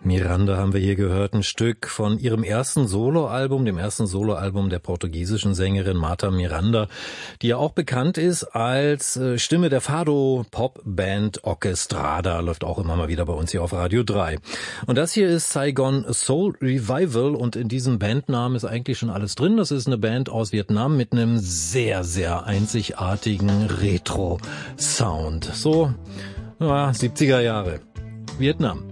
Miranda haben wir hier gehört, ein Stück von ihrem ersten Soloalbum, dem ersten Soloalbum der portugiesischen Sängerin Marta Miranda, die ja auch bekannt ist als Stimme der Fado-Pop-Band Orquestrada, läuft auch immer mal wieder bei uns hier auf Radio 3. Und das hier ist Saigon Soul Revival und in diesem Bandnamen ist eigentlich schon alles drin. Das ist eine Band aus Vietnam mit einem sehr, sehr einzigartigen Retro-Sound. So, ja, 70er Jahre. Vietnam.